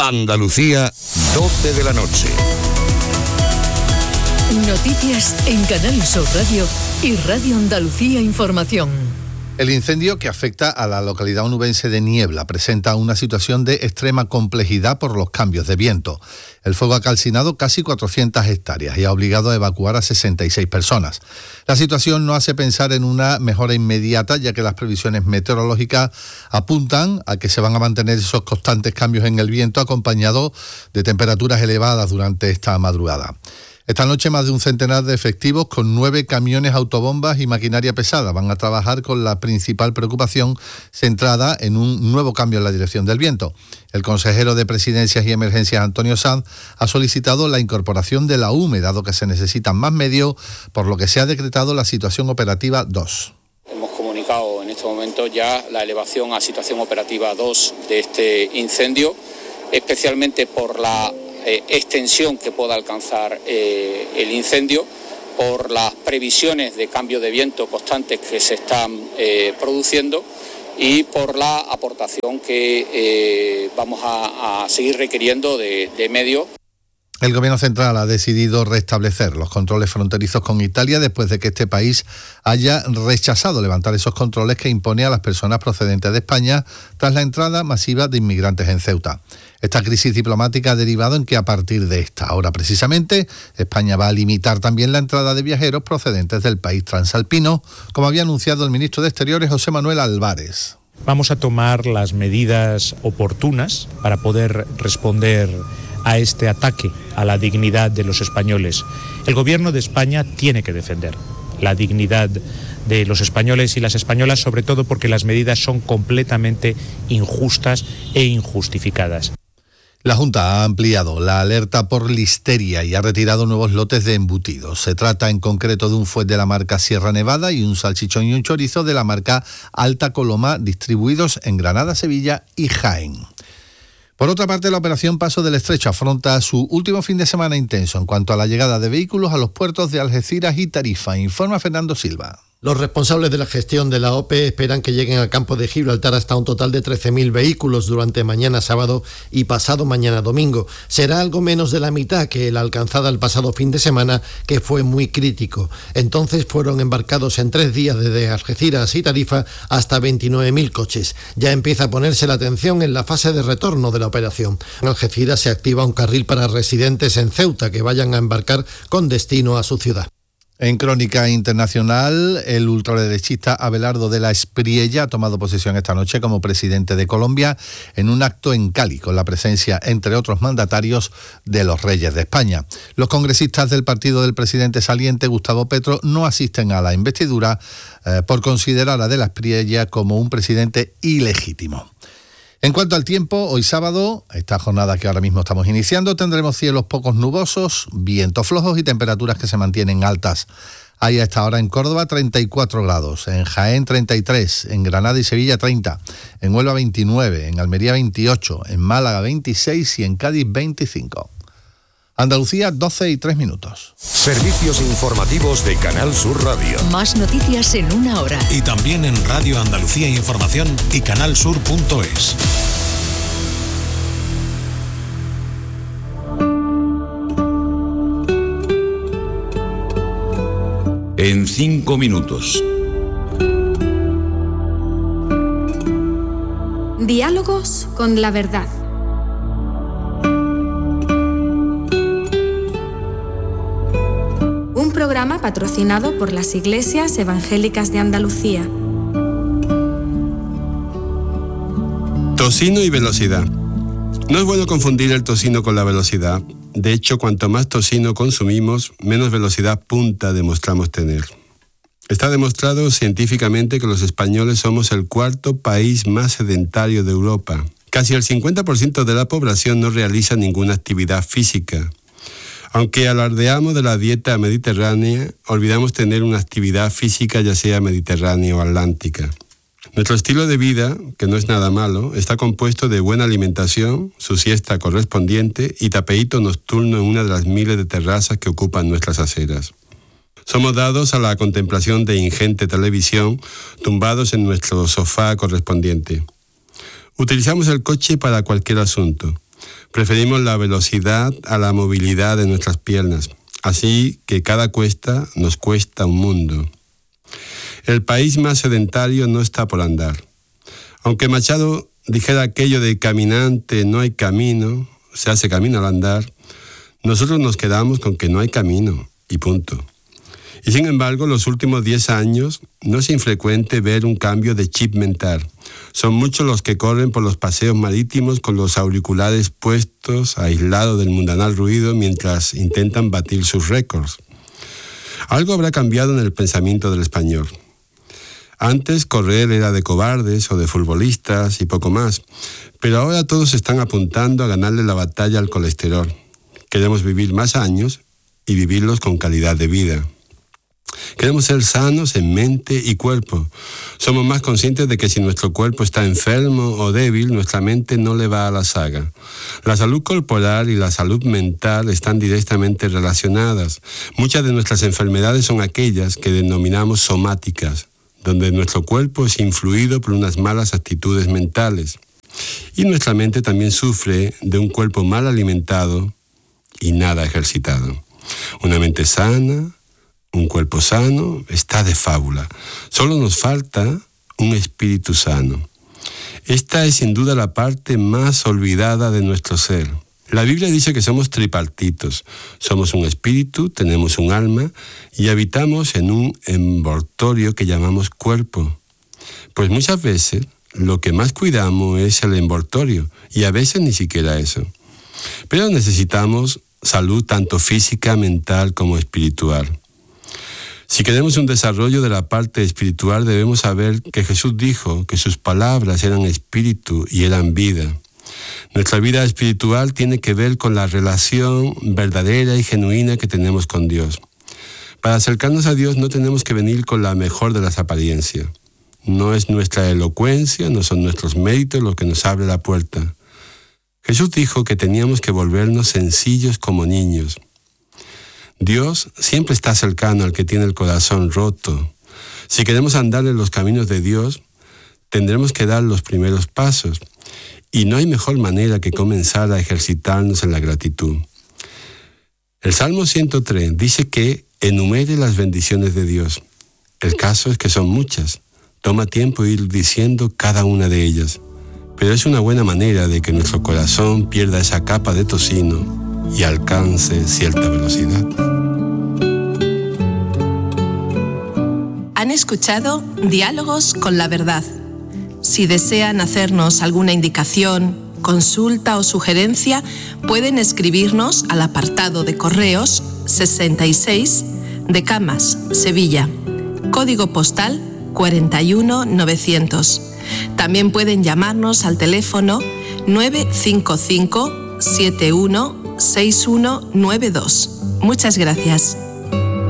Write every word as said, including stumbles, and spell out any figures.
Andalucía, doce de la noche. Noticias en Canal Sur Radio y Radio Andalucía Información. El incendio que afecta a la localidad onubense de Niebla presenta una situación de extrema complejidad por los cambios de viento. El fuego ha calcinado casi cuatrocientas hectáreas y ha obligado a evacuar a sesenta y seis personas. La situación no hace pensar en una mejora inmediata, ya que las previsiones meteorológicas apuntan a que se van a mantener esos constantes cambios en el viento, acompañados de temperaturas elevadas durante esta madrugada. Esta noche más de un centenar de efectivos con nueve camiones, autobombas y maquinaria pesada van a trabajar con la principal preocupación centrada en un nuevo cambio en la dirección del viento. El consejero de Presidencias y Emergencias, Antonio Sanz, ha solicitado la incorporación de la U M E, dado que se necesitan más medios, por lo que se ha decretado la situación operativa dos. Hemos comunicado en este momento ya la elevación a situación operativa dos de este incendio, especialmente por la Eh, extensión que pueda alcanzar eh, el incendio, por las previsiones de cambio de viento constantes que se están eh, produciendo y por la aportación que eh, vamos a, a seguir requiriendo de, de medios. El Gobierno central ha decidido restablecer los controles fronterizos con Italia después de que este país haya rechazado levantar esos controles que impone a las personas procedentes de España tras la entrada masiva de inmigrantes en Ceuta. Esta crisis diplomática ha derivado en que a partir de esta hora precisamente España va a limitar también la entrada de viajeros procedentes del país transalpino, como había anunciado el ministro de Exteriores, José Manuel Álvarez. Vamos a tomar las medidas oportunas para poder responder a este ataque a la dignidad de los españoles. El Gobierno de España tiene que defender la dignidad de los españoles y las españolas, sobre todo porque las medidas son completamente injustas e injustificadas. La Junta ha ampliado la alerta por listeria y ha retirado nuevos lotes de embutidos. Se trata en concreto de un fuet de la marca Sierra Nevada y un salchichón y un chorizo de la marca Alta Coloma, distribuidos en Granada, Sevilla y Jaén. Por otra parte, la operación Paso del Estrecho afronta su último fin de semana intenso en cuanto a la llegada de vehículos a los puertos de Algeciras y Tarifa, informa Fernando Silva. Los responsables de la gestión de la O P E esperan que lleguen al campo de Gibraltar hasta un total de trece mil vehículos durante mañana sábado y pasado mañana domingo. Será algo menos de la mitad que la alcanzada el pasado fin de semana, que fue muy crítico. Entonces fueron embarcados en tres días desde Algeciras y Tarifa hasta veintinueve mil coches. Ya empieza a ponerse la atención en la fase de retorno de la operación. En Algeciras se activa un carril para residentes en Ceuta que vayan a embarcar con destino a su ciudad. En crónica internacional, el ultraderechista Abelardo de la Espriella ha tomado posesión esta noche como presidente de Colombia en un acto en Cali, con la presencia, entre otros mandatarios, de los reyes de España. Los congresistas del partido del presidente saliente, Gustavo Petro, no asisten a la investidura eh, por considerar a de la Espriella como un presidente ilegítimo. En cuanto al tiempo, hoy sábado, esta jornada que ahora mismo estamos iniciando, tendremos cielos pocos nubosos, vientos flojos y temperaturas que se mantienen altas. Hay a esta hora en Córdoba treinta y cuatro grados, en Jaén treinta y tres, en Granada y Sevilla treinta, en Huelva veintinueve, en Almería veintiocho, en Málaga veintiséis y en Cádiz veinticinco. Andalucía, doce y tres minutos. Servicios informativos de Canal Sur Radio. Más noticias en una hora. Y también en Radio Andalucía Información y canalsur punto es. En cinco minutos. Diálogos con la verdad. Un programa patrocinado por las Iglesias Evangélicas de Andalucía. Tocino y velocidad. No es bueno confundir el tocino con la velocidad. De hecho, cuanto más tocino consumimos, menos velocidad punta demostramos tener. Está demostrado científicamente que los españoles somos el cuarto país más sedentario de Europa. Casi el cincuenta por ciento de la población no realiza ninguna actividad física. Aunque alardeamos de la dieta mediterránea, olvidamos tener una actividad física, ya sea mediterránea o atlántica. Nuestro estilo de vida, que no es nada malo, está compuesto de buena alimentación, su siesta correspondiente y tapeíto nocturno en una de las miles de terrazas que ocupan nuestras aceras. Somos dados a la contemplación de ingente televisión, tumbados en nuestro sofá correspondiente. Utilizamos el coche para cualquier asunto. Preferimos la velocidad a la movilidad de nuestras piernas, así que cada cuesta nos cuesta un mundo. El país más sedentario no está por andar. Aunque Machado dijera aquello de caminante no hay camino, se hace camino al andar, nosotros nos quedamos con que no hay camino y punto. Y sin embargo, los últimos diez años no es infrecuente ver un cambio de chip mental. Son muchos los que corren por los paseos marítimos con los auriculares puestos, aislados del mundanal ruido, mientras intentan batir sus récords. Algo habrá cambiado en el pensamiento del español. Antes correr era de cobardes o de futbolistas y poco más, pero ahora todos están apuntando a ganarle la batalla al colesterol. Queremos vivir más años y vivirlos con calidad de vida. Queremos ser sanos en mente y cuerpo. Somos más conscientes de que si nuestro cuerpo está enfermo o débil, nuestra mente no le va a la zaga. La salud corporal y la salud mental están directamente relacionadas. Muchas de nuestras enfermedades son aquellas que denominamos somáticas, donde nuestro cuerpo es influido por unas malas actitudes mentales. Y nuestra mente también sufre de un cuerpo mal alimentado y nada ejercitado. Una mente sana, un cuerpo sano, está de fábula. Solo nos falta un espíritu sano. Esta es sin duda la parte más olvidada de nuestro ser. La Biblia dice que somos tripartitos. Somos un espíritu, tenemos un alma y habitamos en un envoltorio que llamamos cuerpo. Pues muchas veces lo que más cuidamos es el envoltorio y a veces ni siquiera eso. Pero necesitamos salud tanto física, mental como espiritual. Si queremos un desarrollo de la parte espiritual, debemos saber que Jesús dijo que sus palabras eran espíritu y eran vida. Nuestra vida espiritual tiene que ver con la relación verdadera y genuina que tenemos con Dios. Para acercarnos a Dios no tenemos que venir con la mejor de las apariencias. No es nuestra elocuencia, no son nuestros méritos lo que nos abre la puerta. Jesús dijo que teníamos que volvernos sencillos como niños. Dios siempre está cercano al que tiene el corazón roto. Si queremos andar en los caminos de Dios, tendremos que dar los primeros pasos. Y no hay mejor manera que comenzar a ejercitarnos en la gratitud. El Salmo ciento tres dice que enumere las bendiciones de Dios. El caso es que son muchas. Toma tiempo ir diciendo cada una de ellas. Pero es una buena manera de que nuestro corazón pierda esa capa de tocino y alcance cierta velocidad. Han escuchado Diálogos con la Verdad. Si desean hacernos alguna indicación, consulta o sugerencia, pueden escribirnos al apartado de correos sesenta y seis de Camas, Sevilla, código postal cuarenta y uno mil novecientos. También pueden llamarnos al teléfono nueve cinco cinco, siete uno, seis uno nueve dos. Muchas gracias.